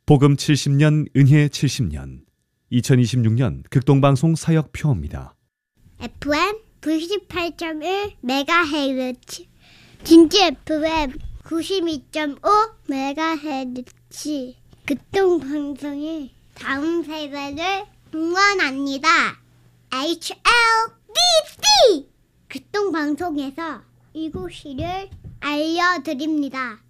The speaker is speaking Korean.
복음 70년, 은혜 70년, 2026년 극동방송 사역표입니다. FM 98.1MHz, 진주 FM 92.5MHz, 극동방송의 다음 세대를 응원합니다. HLDC! 극동방송에서 이곳을 알려드립니다.